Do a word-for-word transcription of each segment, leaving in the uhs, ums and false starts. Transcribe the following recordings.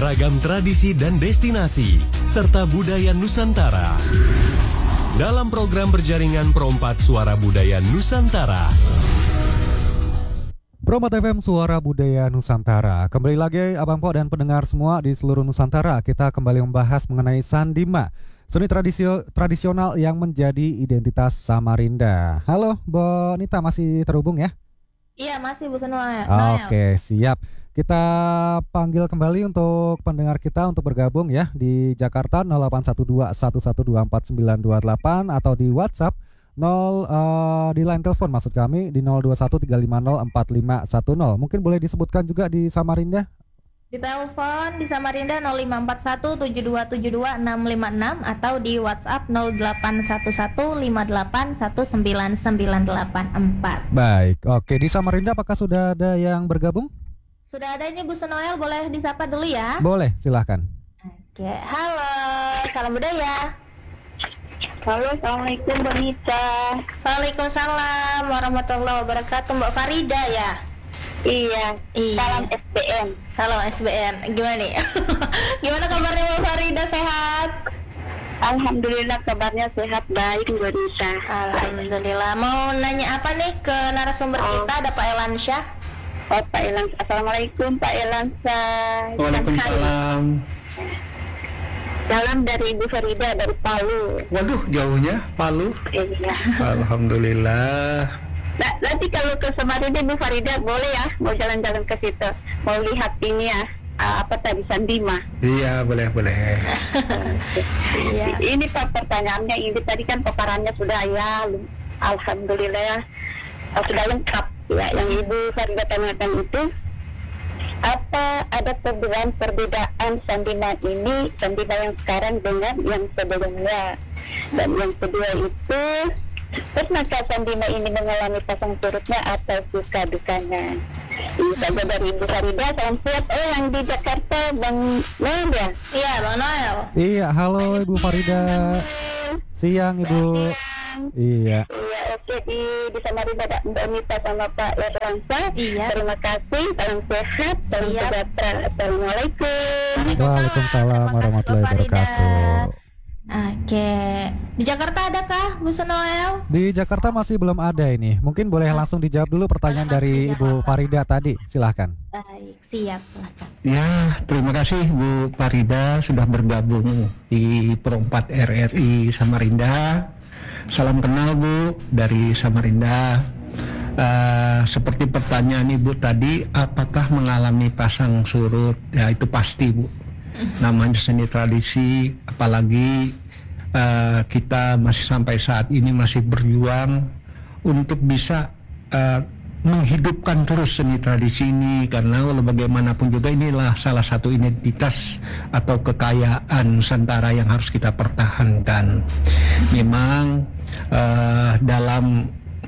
ragam tradisi dan destinasi, serta budaya Nusantara. Dalam program berjaringan Perompat Suara Budaya Nusantara. Perompat F M Suara Budaya Nusantara. Kembali lagi Abang Po dan pendengar semua di seluruh Nusantara. Kita kembali membahas mengenai Sandima, seni tradisio, tradisional yang menjadi identitas Samarinda. Halo, Bo Nita, masih terhubung ya? Iya, masih Bu Noel. Oke, siap. Kita panggil kembali untuk pendengar kita untuk bergabung ya di Jakarta nol delapan satu dua satu satu dua empat sembilan dua delapan atau di WhatsApp nol uh, di line telepon maksud kami di nol dua satu tiga lima nol empat lima satu nol. Mungkin boleh disebutkan juga di Samarinda. Di telepon di Samarinda nol lima empat satu tujuh dua tujuh dua enam lima enam atau di WhatsApp nol delapan satu satu lima delapan satu sembilan sembilan delapan empat. Baik, oke, di Samarinda apakah sudah ada yang bergabung? Sudah ada ini Bu Noel, boleh disapa dulu ya? Boleh, silahkan. Oke, halo, salam budaya. Halo, Assalamualaikum Mbak Nita. Waalaikumsalam warahmatullahi wabarakatuh. Mbak Farida ya? Iya, Iya. salam S B N. Salam S B N. Gimana nih? Gimana kabarnya Mbak Farida, sehat? Alhamdulillah kabarnya sehat, baik Mbak Nita. Alhamdulillah. Mau nanya apa nih ke narasumber Oh. kita, ada Pak Elansyah? Oh, Pak Elan. Assalamualaikum Pak Elansa. Waalaikumsalam. Salam dari Ibu Farida dari Palu. Waduh, jauhnya Palu. Iya. Alhamdulillah. Nah, nanti kalau ke Samarinda Ibu Farida boleh ya, mau jalan-jalan ke situ, mau lihat ini ya, uh, apa tadi Sandima. Iya, boleh boleh. Iya. Ini Pak pertanyaannya ini tadi kan paparannya sudah ya, alhamdulillah ya, uh, sudah lengkap ya. Yang Ibu Farida tanyakan itu apa ada perbedaan perbedaan Sandima ini, Sandima yang sekarang dengan yang sebelumnya, dan yang kedua itu pernahkah Sandima ini mengalami pasang surutnya atau suka dukanya? Ini saja dari Ibu Farida. Salam sehat. Oh, yang di Jakarta Bang Noel ya? Iya, Bang Noel. Iya, halo Ibu Farida. Siang Ibu. Iya. Iya, oke, di di Samarinda ada Mbak Nita sama Pak Erlansa. Iya. Terima kasih. Salam sehat. Salam Iya. sejahtera. Assalamualaikum. Waalaikumsalam warahmatullahi Terima kasih, Mbak Farida. wabarakatuh. Oke. Di Jakarta adakah Bu Noel? Di Jakarta masih belum ada ini. Mungkin boleh langsung dijawab dulu pertanyaan Boleh dari langsung Ibu dijawab. Farida tadi. Silahkan. Baik, siap, silakan. Ya, terima kasih Bu Farida sudah bergabung di Perompat R R I Samarinda. Salam kenal Bu dari Samarinda. Uh, seperti pertanyaan Ibu tadi, apakah mengalami pasang surut? Ya, itu pasti Bu. Namanya seni tradisi, apalagi uh, kita masih sampai saat ini masih berjuang untuk bisa uh, menghidupkan terus seni tradisi ini, karena walau bagaimanapun juga inilah salah satu identitas atau kekayaan Nusantara yang harus kita pertahankan. Memang uh, dalam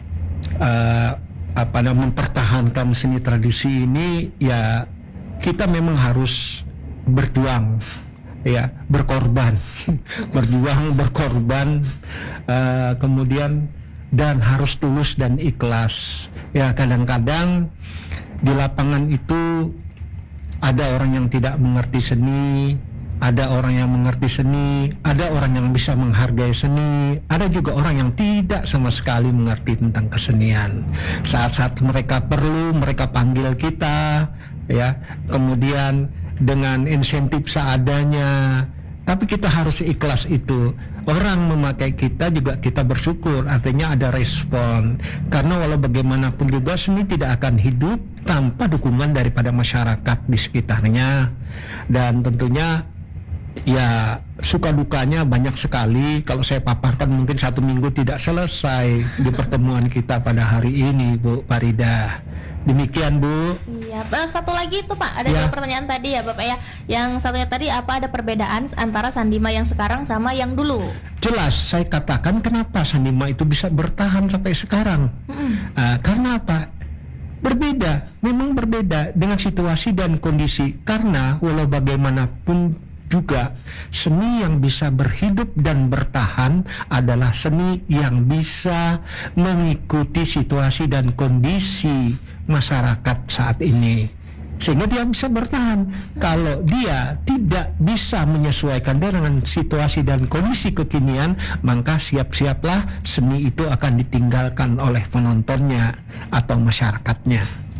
uh, apa namanya mempertahankan seni tradisi ini ya kita memang harus berjuang, ya, berkorban, berjuang, berkorban, uh, kemudian dan harus tulus dan ikhlas. Ya, kadang-kadang di lapangan itu ada orang yang tidak mengerti seni, ada orang yang mengerti seni, ada orang yang bisa menghargai seni, ada juga orang yang tidak sama sekali mengerti tentang kesenian. Saat-saat mereka perlu, mereka panggil kita, ya, kemudian dengan insentif seadanya, tapi kita harus ikhlas itu. Orang memakai kita juga kita bersyukur, artinya ada respon. Karena walau bagaimanapun juga seni tidak akan hidup tanpa dukungan daripada masyarakat di sekitarnya. Dan tentunya ya suka dukanya banyak sekali. Kalau saya paparkan mungkin satu minggu tidak selesai di pertemuan kita pada hari ini, Bu Farida. Demikian Bu. Siap. Eh, satu lagi itu Pak, ada Ya. dua pertanyaan tadi ya Bapak ya. Yang satunya tadi, apa ada perbedaan antara Sandima yang sekarang sama yang dulu? Jelas saya katakan kenapa Sandima itu bisa bertahan sampai sekarang. Mm-mm. Uh, karena apa? Berbeda, memang berbeda dengan situasi dan kondisi. Karena walau bagaimanapun juga seni yang bisa berhidup dan bertahan adalah seni yang bisa mengikuti situasi dan kondisi masyarakat saat ini. sehingga dia bisa bertahan. Kalau dia tidak bisa menyesuaikan dengan situasi dan kondisi kekinian, maka siap-siaplah seni itu akan ditinggalkan oleh penontonnya atau masyarakatnya.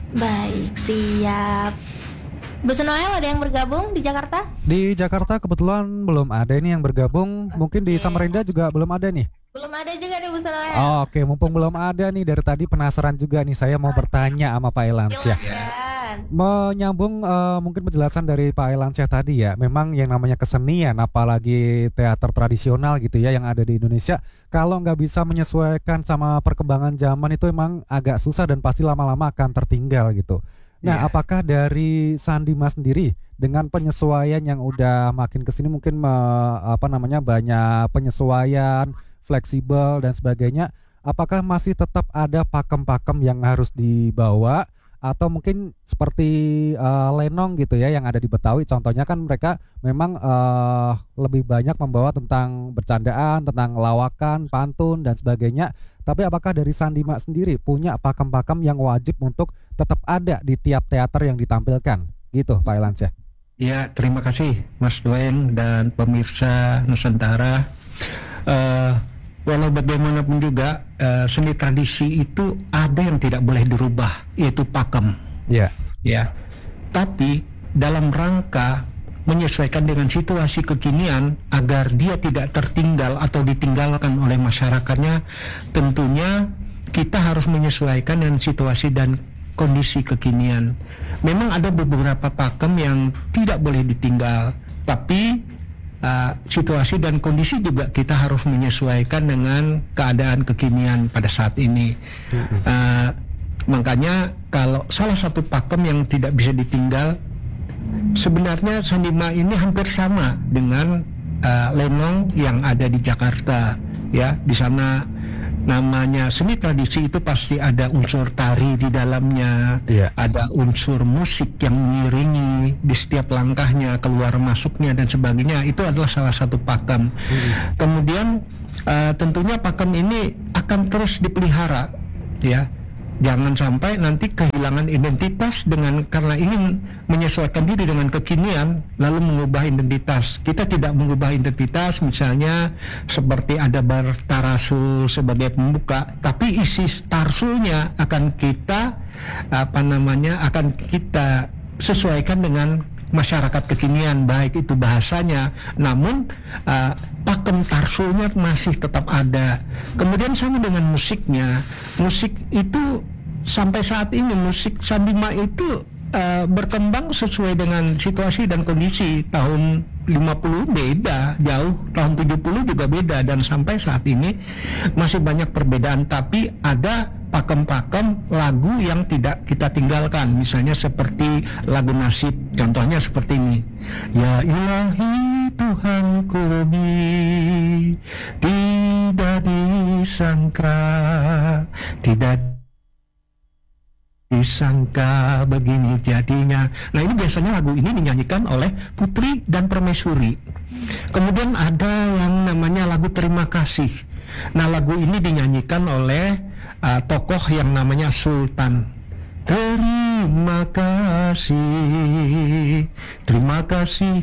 Baik, siap. Bu Sunoel, ada yang bergabung di Jakarta? Di Jakarta kebetulan belum ada ini yang bergabung. Mungkin di Samarinda juga belum ada nih. Belum ada juga nih Bu Sunoel. Oh, Oke, mumpung belum ada nih, dari tadi penasaran juga nih, saya mau bertanya sama Pak Elansyah. Silakan. Menyambung eh, mungkin penjelasan dari Pak Elansyah tadi ya, memang yang namanya kesenian, apalagi teater tradisional gitu ya yang ada di Indonesia, kalau nggak bisa menyesuaikan sama perkembangan zaman itu emang agak susah dan pasti lama-lama akan tertinggal gitu. Nah, Iya. apakah dari Sandi Mas sendiri dengan penyesuaian yang udah makin kesini mungkin me- apa namanya banyak penyesuaian, fleksibel dan sebagainya, apakah masih tetap ada pakem-pakem yang harus dibawa atau mungkin seperti eh, lenong gitu ya yang ada di Betawi, contohnya kan mereka memang eh, lebih banyak membawa tentang bercandaan, tentang lawakan, pantun dan sebagainya. Tapi apakah dari Sandima sendiri punya pakem-pakem yang wajib untuk tetap ada di tiap teater yang ditampilkan gitu Pak Elansyah? Ya, terima kasih Mas Duen dan pemirsa Nusantara. Eh, walau bagaimanapun juga eh, seni tradisi itu ada yang tidak boleh dirubah, yaitu pakem. Ya. Ya, tapi dalam rangka menyesuaikan dengan situasi kekinian agar dia tidak tertinggal atau ditinggalkan oleh masyarakatnya, tentunya kita harus menyesuaikan dengan situasi dan kondisi kekinian. Memang ada beberapa pakem yang tidak boleh ditinggal, tapi uh, situasi dan kondisi juga kita harus menyesuaikan dengan keadaan kekinian pada saat ini. Uh, makanya kalau salah satu pakem yang tidak bisa ditinggal, sebenarnya Sandima ini hampir sama dengan uh, lenong yang ada di Jakarta, ya. Di sana namanya seni tradisi itu pasti ada unsur tari di dalamnya, Iya. ada unsur musik yang mengiringi di setiap langkahnya, keluar masuknya dan sebagainya. Itu adalah salah satu pakem. Kemudian uh, tentunya pakem ini akan terus dipelihara, ya. Jangan sampai nanti kehilangan identitas dengan karena ingin menyesuaikan diri dengan kekinian lalu mengubah identitas. Kita tidak mengubah identitas, misalnya seperti ada bertarasul sebagai pembuka, tapi isi tarsulnya akan kita apa namanya akan kita sesuaikan dengan masyarakat kekinian, baik itu bahasanya, namun uh, pakem tarsulnya masih tetap ada. Kemudian sama dengan musiknya, musik itu sampai saat ini musik Sandima itu uh, berkembang sesuai dengan situasi dan kondisi. Tahun lima puluh beda jauh, tahun tujuh puluh juga beda, dan sampai saat ini masih banyak perbedaan, tapi ada pakem-pakem lagu yang tidak kita tinggalkan, misalnya seperti lagu nasib, contohnya seperti ini. Ya ilahi Tuhanku Rabbi, tidak disangka, tidak disangka begini jadinya. Nah, ini biasanya lagu ini dinyanyikan oleh putri dan permaisuri. Kemudian ada yang namanya lagu terima kasih. Nah, lagu ini dinyanyikan oleh Uh, tokoh yang namanya Sultan. Terima kasih, terima kasih